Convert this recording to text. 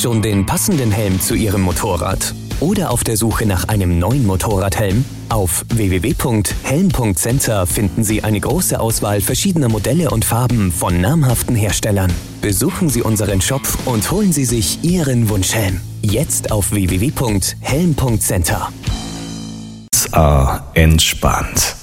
Schon den passenden Helm zu Ihrem Motorrad? Oder auf der Suche nach einem neuen Motorradhelm? Auf www.helm.center finden Sie eine große Auswahl verschiedener Modelle und Farben von namhaften Herstellern. Besuchen Sie unseren Shop und holen Sie sich Ihren Wunschhelm. Jetzt auf www.helm.center. Entspannt.